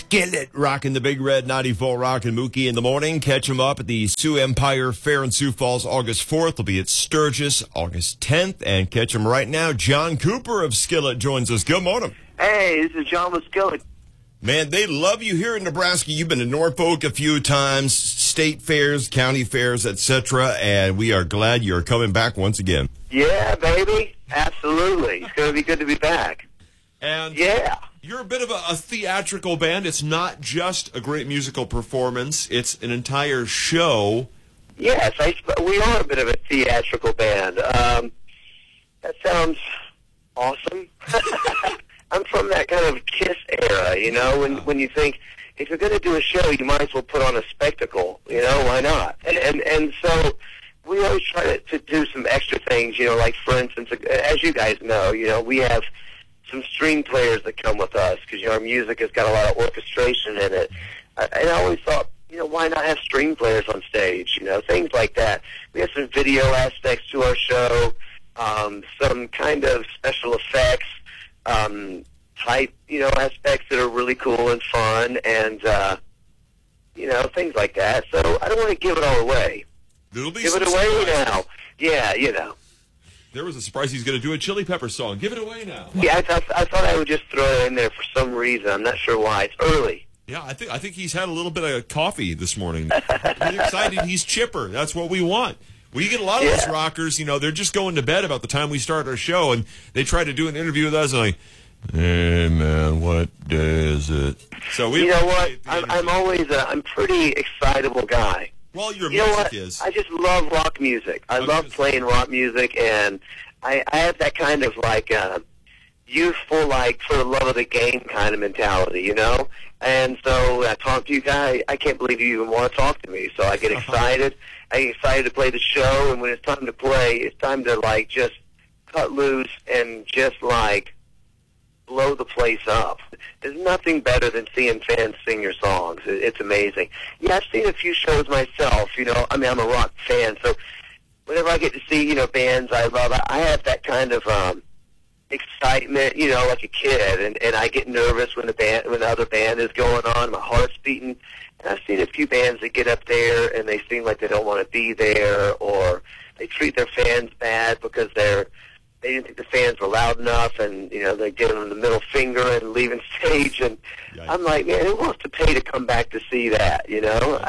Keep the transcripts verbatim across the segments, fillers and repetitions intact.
Skillet rocking the Big Red ninety-four Rock and Mookie in the morning. Catch them up at the Sioux Empire Fair in Sioux Falls August fourth. They'll be at Sturgis August tenth. And catch them right now. John Cooper of Skillet joins us. Good morning. Hey, this is John with Skillet. Man, they love you here in Nebraska. You've been to Norfolk a few times, state fairs, county fairs, et cetera, and we are glad you're coming back once again. Yeah, baby. Absolutely. It's going to be good to be back. And yeah. You're a bit of a, a theatrical band. It's not just a great musical performance. It's an entire show. Yes, I, we are a bit of a theatrical band. Um, that sounds awesome. I'm from that kind of KISS era, you know, when when you think, if you're going to do a show, you might as well put on a spectacle, you know, why not? And and, and so we always try to, to do some extra things, you know, like, for instance, as you guys know, you know, we have some string players that come with us because, you know, our music has got a lot of orchestration in it. And I always thought, you know, why not have string players on stage, you know, things like that. We have some video aspects to our show, um, some kind of special effects, um, type, you know, aspects that are really cool and fun, and, uh, you know, things like that. So I don't want to give it all away. There'll be give some it away surprises. now. Yeah, you know. There was a surprise he's going to do a Chili Pepper song. Give it away now. Yeah, I, th I thought I would just throw it in there for some reason. I'm not sure why. It's early. Yeah, I think I think he's had a little bit of coffee this morning. Really excited. He's chipper. That's what we want. We get a lot of Yeah. those rockers, you know, they're just going to bed about the time we start our show, and they try to do an interview with us, and like, hey, man, what day is it? So we You know what? appreciate the I'm, energy. I'm always a I'm pretty excitable guy. Well, your You know music what? is. I just love rock music. I Okay. love playing rock music, and I, I have that kind of like uh, youthful, like for the love of the game kind of mentality, you know. And so I talk to you guys. I can't believe you even want to talk to me. So I get excited. I get excited to play the show, and when it's time to play, it's time to like just cut loose and just like blow the place up. There's nothing better than seeing fans sing your songs. It- It's amazing. Yeah, I've seen a few shows myself. You know, I mean, I'm a rock fan, so whenever I get to see, you know, bands I love, I, I have that kind of um, excitement, you know, like a kid, and, and I get nervous when the band, when the other band is going on. My heart's beating. And I've seen a few bands that get up there and they seem like they don't want to be there, or they treat their fans bad because they're they didn't think the fans were loud enough, and you know they're giving them the middle finger and leaving stage. And Yikes. I'm like, man, who wants to pay to come back to see that? You know.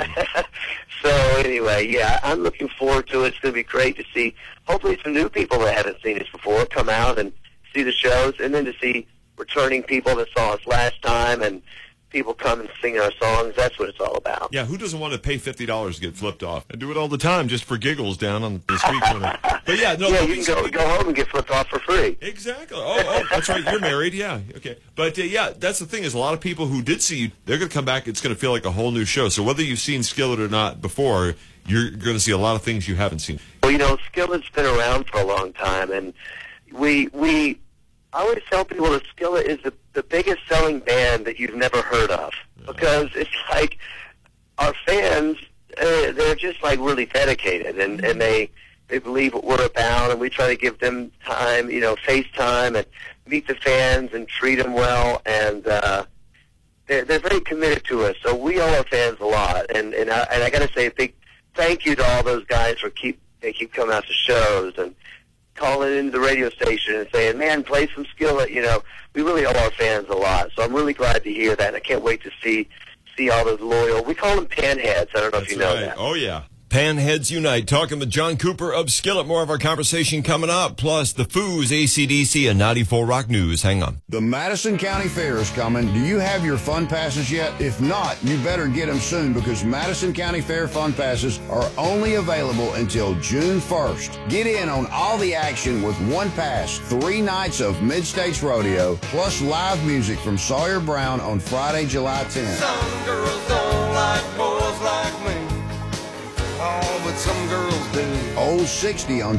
So anyway, yeah, I'm looking forward to it. It's going to be great to see, hopefully, some new people that haven't seen us before come out and see the shows, and then to see returning people that saw us last time and people come and sing our songs. That's what it's all about. Yeah, who doesn't want to pay fifty dollars to get flipped off? I do it all the time just for giggles down on the street corner. But yeah, no. Yeah, there'll you be can go some- go home and get flipped off for free. Exactly. Oh, oh, that's right. You're married. Yeah. Okay. But uh, yeah, that's the thing is a lot of people who did see you, they're going to come back. It's going to feel like a whole new show. So whether you've seen Skillet or not before, you're going to see a lot of things you haven't seen. Well, you know, Skillet's been around for a long time, and we we I always tell people that Skillet is the the biggest selling band that you've never heard of, because it's like our fans, uh, they're just like really dedicated, and and they they believe what we're about, and we try to give them time, you know, FaceTime and meet the fans and treat them well, and uh, they're they're very committed to us. So we owe our fans a lot, and and I, and I got to say a big thank you to all those guys for keep they keep coming out to shows and calling into the radio station and saying, man, play some Skillet. You know, we really owe our fans a lot. So I'm really glad to hear that. And I can't wait to see see all those loyal, we call them panheads. I don't know if That's you know right. that. Oh yeah. Panheads Unite, talking with John Cooper of Skillet. More of our conversation coming up, plus the Foos, A C D C, and ninety-four Rock News. Hang on. The Madison County Fair is coming. Do you have your fun passes yet? If not, you better get them soon, because Madison County Fair fun passes are only available until June first. Get in on all the action with one pass, three nights of Mid-States Rodeo, plus live music from Sawyer Brown on Friday, July tenth. Some girls don't like boys like me. Oh, but some girls do. Old sixty on